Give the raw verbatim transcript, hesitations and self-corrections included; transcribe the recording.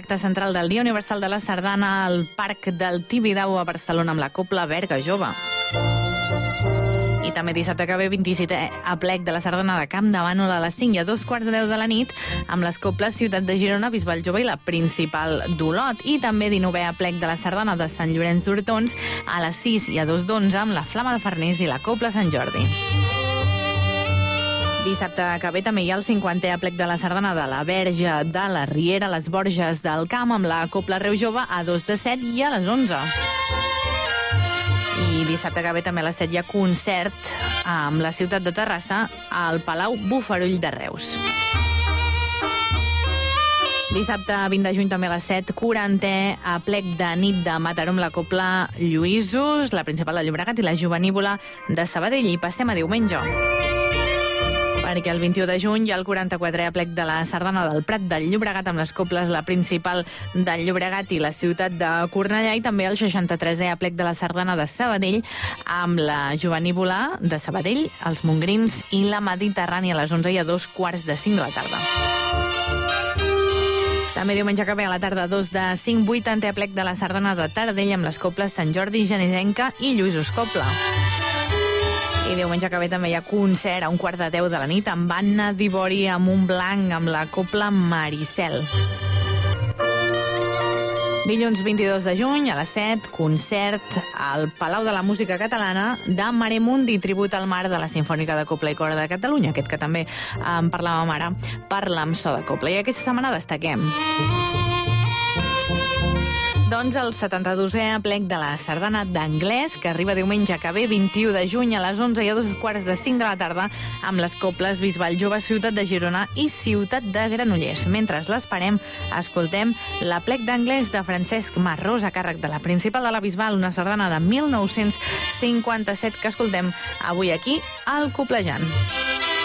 l'acte central del Dia Universal de la Sardana al Parc del Tibidabo a Barcelona amb la Cobla Berga Jove. I també dissabte que ve vint-i-setè aplec de la Sardana de Camp de Bànol a les cinc i a dos quarts de deu de la nit amb les coples Ciutat de Girona, Bisbal Jove i la Principal d'Olot. I també dinovè aplec de la Sardana de Sant Llorenç d'Hortons a les sis i a dos d'onze amb la Flama de Farners i la Cobla Sant Jordi. Dissabte que ve també hi ha el cinquantè aplec de la Sardana de la Verge de la Riera, les Borges del Camp amb la Cobla Reu Jove a dos de set i a les onze. I dissabte que ve també a les set hi ha concert amb la ciutat de Terrassa al Palau Bofarull de Reus. Dissabte vint de juny també a les set, quarantè aplec de nit de Mataró amb la Cobla Lluïsos, la Principal de Llobregat i la Jovenívola de Sabadell. I passem a diumenge, perquè el vint-i-u de juny hi ha el quaranta-quatrè aplec de la Sardana del Prat del Llobregat amb les coples La Principal del Llobregat i la ciutat de Cornellà, i també el seixanta-tresè aplec de la Sardana de Sabadell amb la Jovenívola de Sabadell, els Montgrins i la Mediterrània a les onze i a dos quarts de cinc de la tarda. També diumenge que ve a la tarda dos de cinc, vuitantè aplec de la Sardana de Taradell amb les coples Sant Jordi, Genesenca i Lluïsos Cobla. I diumenge que ve també hi ha concert a un quart de deu de la nit amb Anna Dibori a Montblanc amb la Cobla Maricel. Dilluns vint-i-dos de juny a les set, concert al Palau de la Música Catalana de Maremundi, tribut al mar de la Simfònica de Cobla i Cor de Catalunya, aquest que també en parlàvem ara, Parla amb so de cobla. I aquesta setmana destaquem doncs el setanta-dosè aplec de la Sardana d'Anglès, que arriba diumenge que ve, vint-i-u de juny a les onze i a dos quarts de cinc de la tarda amb les coples Bisbal Jove, Ciutat de Girona i Ciutat de Granollers. Mentre l'esperem, escoltem l'aplec d'Anglès de Francesc Marrós a càrrec de la Principal de la Bisbal, una sardana de mil nou-cents cinquanta-set que escoltem avui aquí al Coplejant.